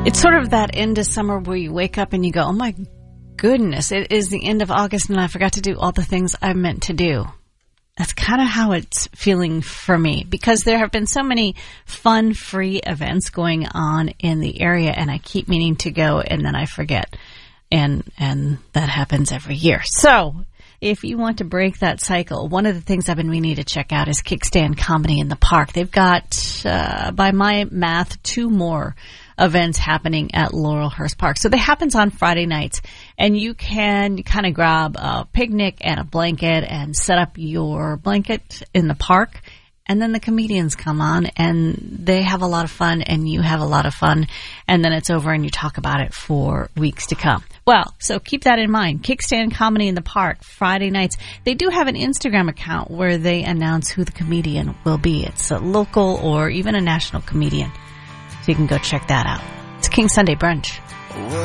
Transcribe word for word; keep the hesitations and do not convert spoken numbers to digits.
It's sort of that end of summer where you wake up and you go, oh my goodness, it is the end of August and I forgot to do all the things I meant to do. That's kind of how it's feeling for me, because there have been so many fun, free events going on in the area, and I keep meaning to go and then I forget. And, and that happens every year. So if you want to break that cycle, one of the things I've been meaning to check out is Kickstand Comedy in the Park. They've got, uh, by my math, two more events happening at Laurelhurst Park. So that happens on Friday nights, and you can kind of grab a picnic and a blanket and set up your blanket in the park, and then the comedians come on and they have a lot of fun and you have a lot of fun, and then it's over and you talk about it for weeks to come. Well, so keep that in mind. Kickstand Comedy in the Park, Friday nights. They do have an Instagram account where they announce who the comedian will be. It's a local or even a national comedian. So you can go check that out. It's King Sunday Brunch.